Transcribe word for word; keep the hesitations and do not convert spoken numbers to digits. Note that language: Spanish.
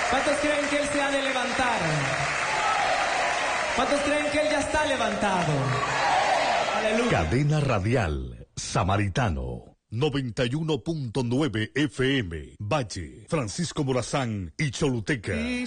¿Cuántos creen que Él se ha de levantar? ¿Cuántos creen que Él ya está levantado? Aleluya. Cadena Radial Samaritano noventa y uno punto nueve F M, Valle, Francisco Morazán y Choluteca.